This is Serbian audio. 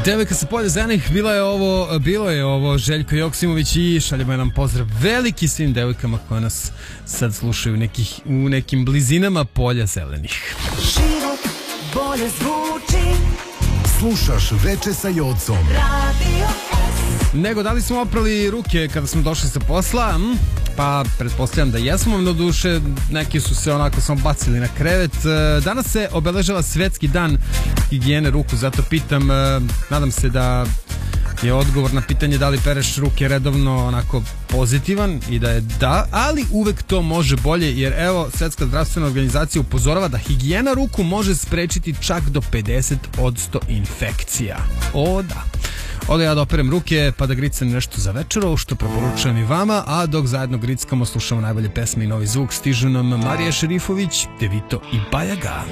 Devojka sa polja zelenih, bilo je ovo Željko Joksimović i šaljemo nam pozdrav veliki svim devojkama koje nas sad slušaju u nekim blizinama polja zelenih. Život bolje zvuči. Slušaš Veče sa Jocom. Radio S. Nego, da li smo oprali ruke kada smo došli sa posla? Pa, pretpostavljam da jesmo, no duše neki su se onako samo bacili na krevet. Danas se obeležava Svetski dan higijene ruku, zato pitam, nadam se da je odgovor na pitanje da li pereš ruke redovno onako pozitivan i da je da, ali uvek to može bolje, jer evo, Svetska zdravstvena organizacija upozorava da higijena ruku može sprečiti čak do 50% infekcija. O da. Odo ja da operem ruke pa da gricam nešto za večeru, što preporučujem i vama, a dok zajedno grickamo slušamo najbolje pesme i novi zvuk, stižu nam Marija Šerifović, Devito i Bajaga.